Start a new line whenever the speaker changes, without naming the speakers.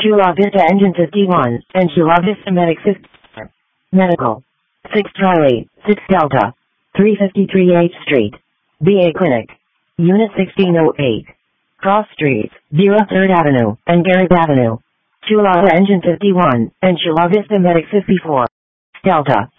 Chula Vista Engine 51, and Chula Vista Medic 54. Medical. 6 Charlie, 6 Delta. 353 8th Street. BA Clinic. Unit 1608. Cross Streets, 03rd Avenue, and Garrett Avenue. Chula Engine 51, and Chula Vista Medic 54. Delta.